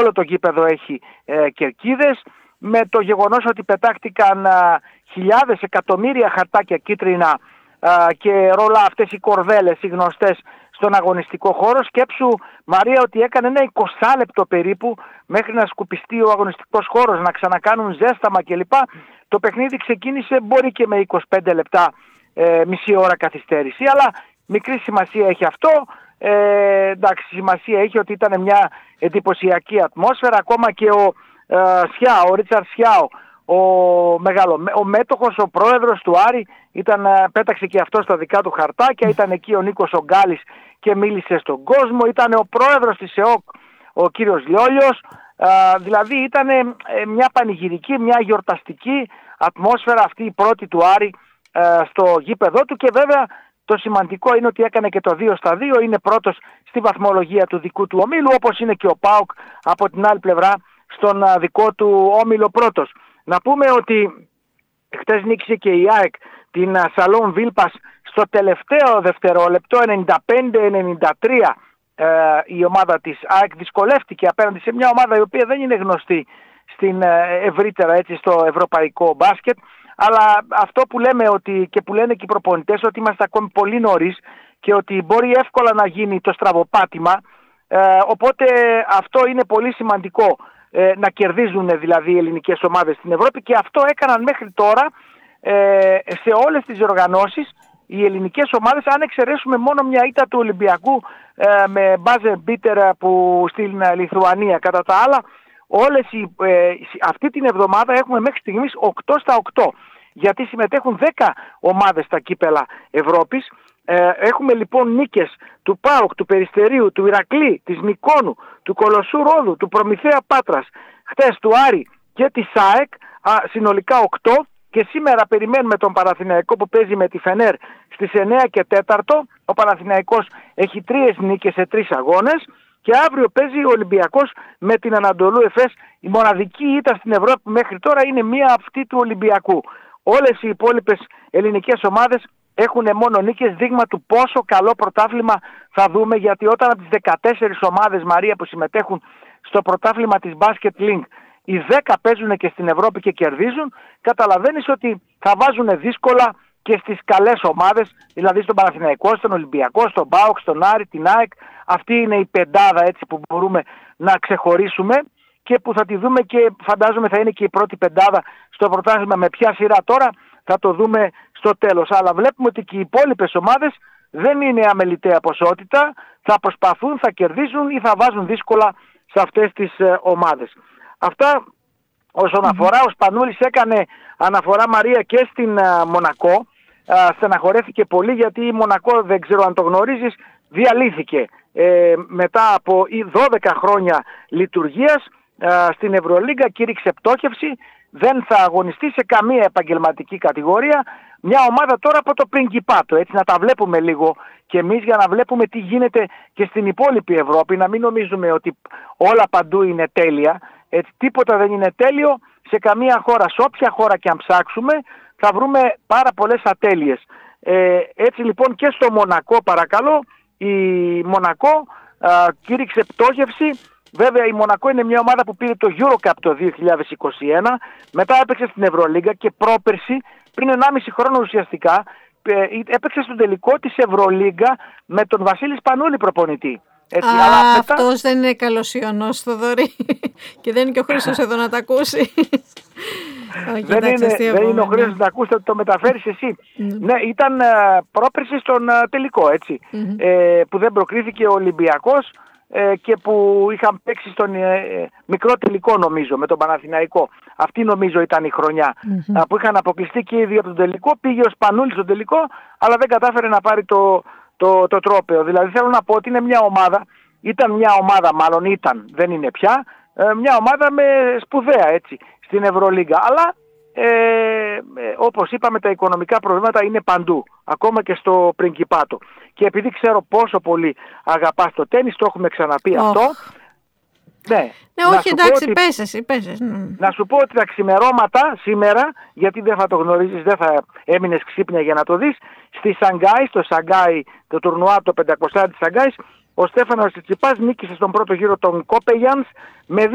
όλο το γήπεδο έχει κερκίδες, με το γεγονός ότι πετάχτηκαν χιλιάδες, εκατομμύρια χαρτάκια κίτρινα και ρόλα αυτές οι κορδέλες, οι γνωστές στον αγωνιστικό χώρο. Σκέψου, Μαρία, ότι έκανε ένα 20 λεπτό περίπου μέχρι να σκουπιστεί ο αγωνιστικός χώρος, να ξανακάνουν ζέσταμα κλπ. Το παιχνίδι ξεκίνησε μπορεί και με 25 λεπτά, μισή ώρα καθυστέρηση, αλλά μικρή σημασία έχει αυτό. Εντάξει, σημασία έχει ότι ήταν μια εντυπωσιακή ατμόσφαιρα. Ακόμα και ο Ρίτσαρντ Σιάο, ο μέτοχος, ο πρόεδρος του Άρη, πέταξε και αυτό στα δικά του χαρτάκια. Ήταν εκεί ο Νίκος ο Γκάλης και μίλησε στον κόσμο. Ήταν ο πρόεδρος της ΕΟΚ, ο κύριος Λιόλιος. Δηλαδή ήταν μια πανηγυρική, μια γιορταστική ατμόσφαιρα αυτή η πρώτη του Άρη στο γήπεδό του. Και βέβαια το σημαντικό είναι ότι έκανε και το 2-2, είναι πρώτος στη βαθμολογία του δικού του ομίλου, όπως είναι και ο ΠΑΟΚ από την άλλη πλευρά στον δικό του όμιλο πρώτος. Να πούμε ότι χτες νίκησε και η ΑΕΚ την Σαλόν Βίλπας στο τελευταίο δευτερόλεπτο, 95-93. Η ομάδα της ΑΕΚ δυσκολεύτηκε απέναντι σε μια ομάδα η οποία δεν είναι γνωστή στην ευρύτερα, έτσι, στο ευρωπαϊκό μπάσκετ. Αλλά αυτό που λέμε και που λένε και οι προπονητές, ότι είμαστε ακόμη πολύ νωρίς και ότι μπορεί εύκολα να γίνει το στραβοπάτημα. Οπότε αυτό είναι πολύ σημαντικό, να κερδίζουν δηλαδή οι ελληνικές ομάδες στην Ευρώπη, και αυτό έκαναν μέχρι τώρα σε όλες τις οργανώσεις οι ελληνικές ομάδες, αν εξαιρέσουμε μόνο μια ήττα του Ολυμπιακού με buzzer beater που στην Λιθουανία. Κατά τα άλλα, αυτή την εβδομάδα έχουμε μέχρι στιγμής 8 στα 8, γιατί συμμετέχουν 10 ομάδες στα κύπελα Ευρώπης. Έχουμε λοιπόν νίκες του ΠΑΟΚ, του Περιστερίου, του Ηρακλή, της Μικόνου, του Κολοσσού Ρόδου, του Προμηθέα Πάτρας, χτες του Άρη και της ΑΕΚ, συνολικά 8. Και σήμερα περιμένουμε τον Παναθηναϊκό που παίζει με τη Φενέρ στις 9 και 4. Ο Παναθηναϊκός έχει 3 νίκες σε 3 αγώνες. Και αύριο παίζει ο Ολυμπιακός με την Ανατολού Εφές. Η μοναδική ήττα στην Ευρώπη μέχρι τώρα είναι μία αυτή του Ολυμπιακού. Όλες οι υπόλοιπες ελληνικές ομάδες έχουν μόνο νίκες, δείγμα του πόσο καλό πρωτάθλημα θα δούμε, γιατί όταν από τις 14 ομάδες, Μαρία, που συμμετέχουν στο πρωτάθλημα της Basket League, οι 10 παίζουν και στην Ευρώπη και κερδίζουν, καταλαβαίνεις ότι θα βάζουν δύσκολα και στις καλές ομάδες, δηλαδή στον Παναθηναϊκό, στον Ολυμπιακό, στον ΠΑΟΚ, στον Άρη, την ΑΕΚ. Αυτή είναι η πεντάδα, έτσι, που μπορούμε να ξεχωρίσουμε και που θα τη δούμε, και φαντάζομαι θα είναι και η πρώτη πεντάδα στο πρωτάθλημα. Με ποια σειρά τώρα θα το δούμε στο τέλος. Αλλά βλέπουμε ότι και οι υπόλοιπες ομάδες δεν είναι αμεληταία ποσότητα, θα προσπαθούν, θα κερδίσουν ή θα βάζουν δύσκολα σε αυτές τις ομάδες. Αυτά όσον αφορά. Ο Σπανούλης έκανε αναφορά, Μαρία, και στην Μονακό. Στεναχωρέθηκε πολύ γιατί η Μονακό, δεν ξέρω αν το γνωρίζεις, διαλύθηκε μετά από 12 χρόνια λειτουργίας στην Ευρωλίγκα, κήρυξε πτώχευση, δεν θα αγωνιστεί σε καμία επαγγελματική κατηγορία. Μια ομάδα τώρα από το Πριγκιπάτο, έτσι, να τα βλέπουμε λίγο και εμείς, για να βλέπουμε τι γίνεται και στην υπόλοιπη Ευρώπη, να μην νομίζουμε ότι όλα παντού είναι τέλεια. Έτσι, τίποτα δεν είναι τέλειο σε καμία χώρα. Σε όποια χώρα και αν ψάξουμε θα βρούμε πάρα πολλές ατέλειες. Έτσι λοιπόν και στο Μονακό, παρακαλώ, η Μονακό κήρυξε πτώχευση. Βέβαια η Μονακό είναι μια ομάδα που πήρε το EuroCup το 2021, μετά έπαιξε στην Ευρωλίγκα και πρόπερση, πριν 1,5 χρόνο ουσιαστικά, έπαιξε στον τελικό της Ευρωλίγκα με τον Βασίλη Σπανούλη προπονητή. Έτσι, αλλά αυτός δεν είναι καλός Ιωνός, Θοδωρή, και δεν είναι και ο Χρήστος εδώ να τα ακούσει. Δεν είναι ο Χρήστος να τα ακούσει, θα το μεταφέρεις εσύ. Ναι, ήταν πρόπερση στον τελικό, έτσι, που δεν προκρίθηκε ο Ολυμπιακός και που είχαν παίξει στον μικρό τελικό, νομίζω, με τον Παναθηναϊκό. Αυτή νομίζω ήταν η χρονιά που είχαν αποκλειστεί και οι δύο από τον τελικό. Πήγε ο Σπανούλης στον τελικό, αλλά δεν κατάφερε να πάρει το τρόπαιο. Δηλαδή θέλω να πω ότι είναι μια ομάδα, δεν είναι πια, μια ομάδα με σπουδαία, έτσι, στην Ευρωλίγκα. Αλλά όπως είπαμε, τα οικονομικά προβλήματα είναι παντού, ακόμα και στο Πριγκιπάτο. Και επειδή ξέρω πόσο πολύ αγαπάς το τένις, το έχουμε ξαναπεί αυτό. Ναι, όχι, εντάξει, πες εσύ. Να σου πω ότι τα ξημερώματα σήμερα, γιατί δεν θα το γνωρίζεις, δεν θα έμεινες ξύπνια για να το δεις, στο Σαγκάι, το τουρνουά, το 500 της Σαγκάης, ο Στέφανος Τσιτσιπάς νίκησε στον πρώτο γύρο των Κόπεγιανς με